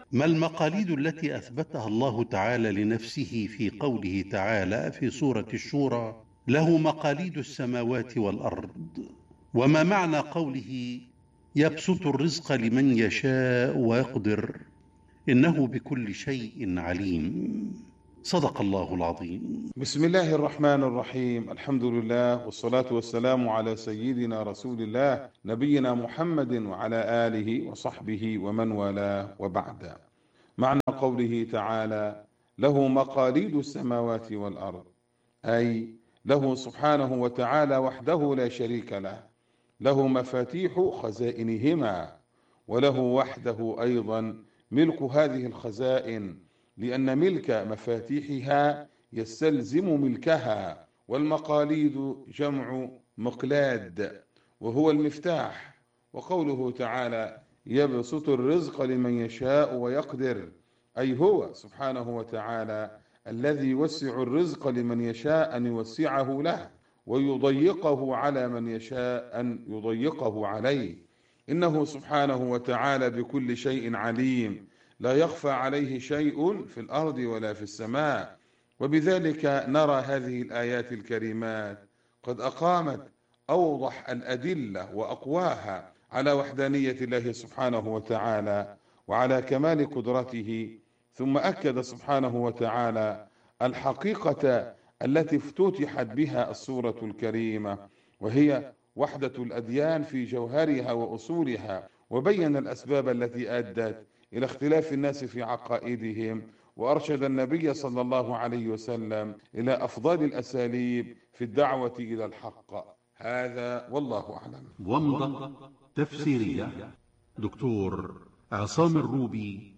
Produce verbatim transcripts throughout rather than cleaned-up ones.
ما المقاليد التي أثبتها الله تعالى لنفسه في قوله تعالى في سورة الشورى: له مقاليد السماوات والأرض؟ وما معنى قوله: يبسط الرزق لمن يشاء ويقدر، إنه بكل شيء عليم؟ صدق الله العظيم. بسم الله الرحمن الرحيم. الحمد لله والصلاة والسلام على سيدنا رسول الله نبينا محمد وعلى آله وصحبه ومن والاه، وبعد. معنى قوله تعالى: له مقاليد السماوات والأرض، أي له سبحانه وتعالى وحده لا شريك له، له مفاتيح خزائنهما، وله وحده أيضا ملك هذه الخزائن، لأن ملك مفاتيحها يستلزم ملكها. والمقاليد جمع مقلاد، وهو المفتاح. وقوله تعالى: يبسط الرزق لمن يشاء ويقدر، أي هو سبحانه وتعالى الذي يوسع الرزق لمن يشاء أن يوسعه له، ويضيقه على من يشاء أن يضيقه عليه. إنه سبحانه وتعالى بكل شيء عليم، لا يخفى عليه شيء في الأرض ولا في السماء. وبذلك نرى هذه الآيات الكريمات قد أقامت أوضح الأدلة وأقواها على وحدانية الله سبحانه وتعالى وعلى كمال قدرته. ثم أكد سبحانه وتعالى الحقيقة التي افتتحت بها السورة الكريمة، وهي وحدة الأديان في جوهرها وأصولها، وبين الأسباب التي أدت إلى اختلاف الناس في عقائدهم، وأرشد النبي صلى الله عليه وسلم إلى أفضل الأساليب في الدعوة إلى الحق. هذا والله أعلم. ومضة تفسيرية: دكتور عصام الروبي،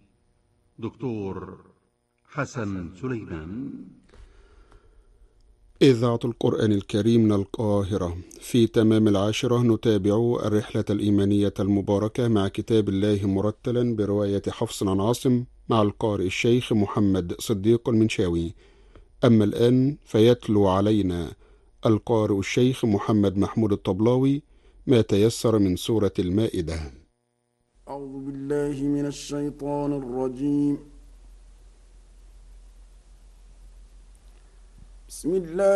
دكتور حسن سليمان. إذاعة القرآن الكريم من القاهرة. في تمام العاشرة نتابع الرحلة الإيمانية المباركة مع كتاب الله مرتلا برواية حفص عن عاصم مع القارئ الشيخ محمد صديق المنشاوي. أما الآن فيتلو علينا القارئ الشيخ محمد محمود الطبلاوي ما تيسر من سورة المائدة. أعوذ بالله من الشيطان الرجيم. بسم الله